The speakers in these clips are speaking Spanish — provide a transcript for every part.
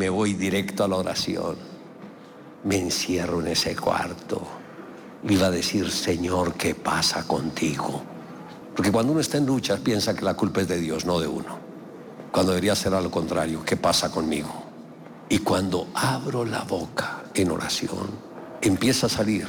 me voy directo a la oración. Me encierro en ese cuarto. Iba a decir, Señor, ¿qué pasa contigo? Porque cuando uno está en lucha piensa que la culpa es de Dios, no de uno. Cuando debería ser a lo contrario, ¿qué pasa conmigo? Y cuando abro la boca en oración, empieza a salir,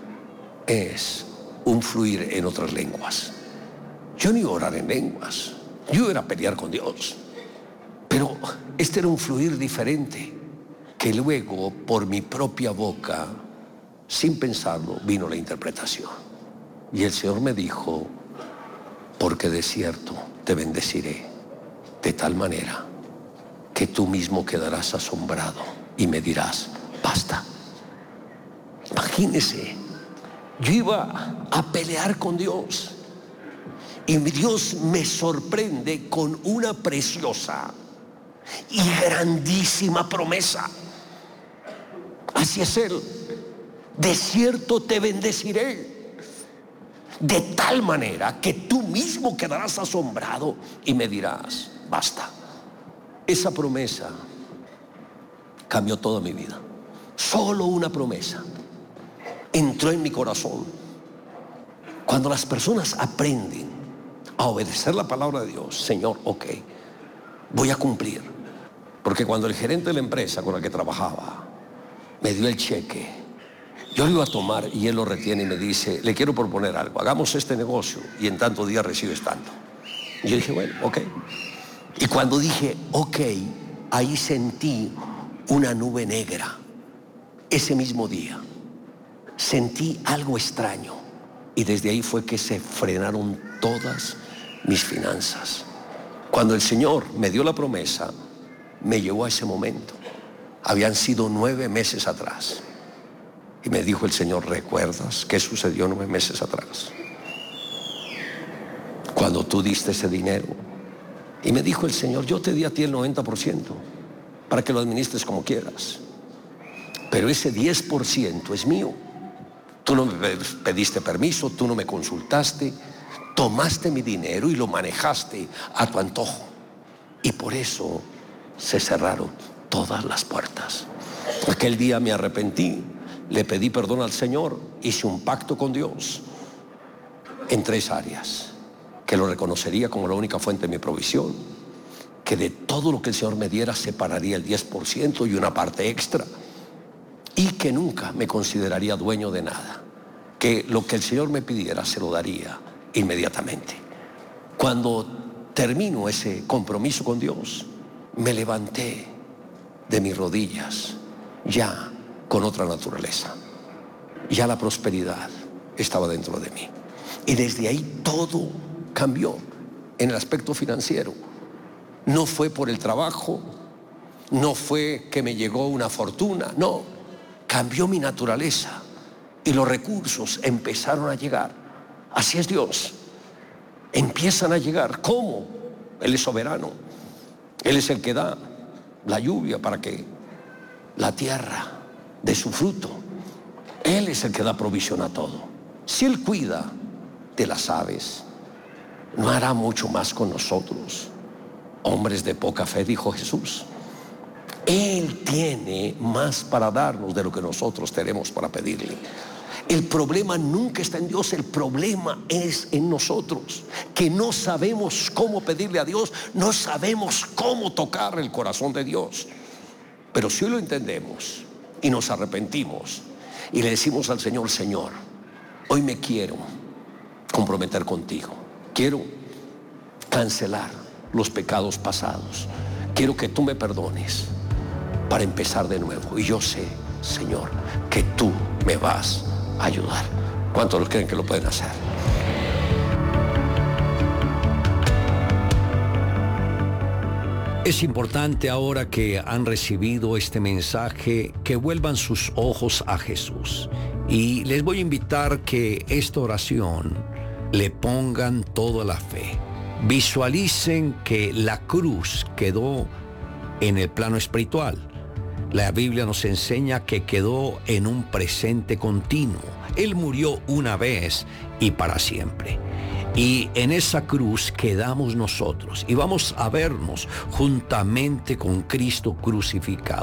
es un fluir en otras lenguas. Yo no iba a orar en lenguas, yo iba a pelear con Dios. Pero este era un fluir diferente, que luego por mi propia boca, sin pensarlo, vino la interpretación. Y el Señor me dijo, porque de cierto te bendeciré, de tal manera que tú mismo quedarás asombrado y me dirás, basta. Imagínese, yo iba a pelear con Dios y Dios me sorprende con una preciosa y grandísima promesa. Así es Él, de cierto te bendeciré, de tal manera que tú mismo quedarás asombrado y me dirás, basta. Esa promesa cambió toda mi vida. Solo una promesa entró en mi corazón. Cuando las personas aprenden a obedecer la palabra de Dios, Señor, ok, voy a cumplir. Porque cuando el gerente de la empresa con la que trabajaba me dio el cheque, yo lo iba a tomar y él lo retiene y me dice, le quiero proponer algo, hagamos este negocio y en tantos días recibes tanto. Y yo dije, bueno, ok. Y cuando dije, ok, ahí sentí una nube negra. Ese mismo día sentí algo extraño y desde ahí fue que se frenaron todas mis finanzas. Cuando el Señor me dio la promesa, me llevó a ese momento. Habían sido 9 meses atrás. Y me dijo el Señor, ¿recuerdas qué sucedió 9 meses atrás? Cuando tú diste ese dinero. Y me dijo el Señor, yo te di a ti el 90% para que lo administres como quieras. Pero ese 10% es mío. Tú no me pediste permiso, tú no me consultaste, tomaste mi dinero y lo manejaste a tu antojo. Y por eso se cerraron todas las puertas. Aquel día me arrepentí, le pedí perdón al Señor, hice un pacto con Dios en 3 áreas. Que lo reconocería como la única fuente de mi provisión, que de todo lo que el Señor me diera separaría el 10% y una parte extra, y que nunca me consideraría dueño de nada, que lo que el Señor me pidiera se lo daría inmediatamente. Cuando termino ese compromiso con Dios, me levanté de mis rodillas ya con otra naturaleza. Ya la prosperidad estaba dentro de mí y desde ahí todo cambió en el aspecto financiero. No fue por el trabajo, no fue que me llegó una fortuna, no, cambió mi naturaleza y los recursos empezaron a llegar. Así es Dios, empiezan a llegar. ¿Cómo? Él es soberano, Él es el que da la lluvia para que la tierra dé su fruto. Él es el que da provisión a todo. Si Él cuida de las aves, ¿no hará mucho más con nosotros, hombres de poca fe?, dijo Jesús. Él tiene más para darnos de lo que nosotros tenemos para pedirle. El problema nunca está en Dios, el problema es en nosotros, que no sabemos cómo pedirle a Dios, no sabemos cómo tocar el corazón de Dios. Pero si hoy lo entendemos y nos arrepentimos y le decimos al Señor, Señor, hoy me quiero comprometer contigo, quiero cancelar los pecados pasados, quiero que tú me perdones para empezar de nuevo. Y yo sé, Señor, que tú me vas a ayudar. ¿Cuántos creen que lo pueden hacer? Es importante ahora que han recibido este mensaje que vuelvan sus ojos a Jesús. Y les voy a invitar que esta oración le pongan toda la fe. Visualicen que la cruz quedó en el plano espiritual. La Biblia nos enseña que quedó en un presente continuo. Él murió una vez y para siempre. Y en esa cruz quedamos nosotros y vamos a vernos juntamente con Cristo crucificado.